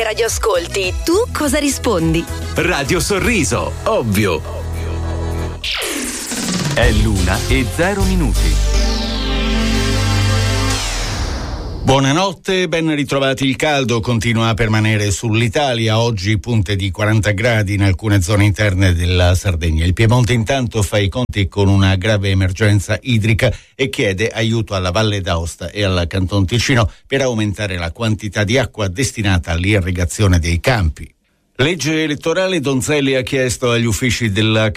radioascolti, tu cosa rispondi? Radio Sorriso, ovvio. È l'1:0. Buonanotte, ben ritrovati. Il caldo continua a permanere sull'Italia, oggi punte di 40 gradi in alcune zone interne della Sardegna. Il Piemonte intanto fa i conti con una grave emergenza idrica e chiede aiuto alla Valle d'Aosta e al Canton Ticino per aumentare la quantità di acqua destinata all'irrigazione dei campi. Legge elettorale. Donzelli ha chiesto agli uffici della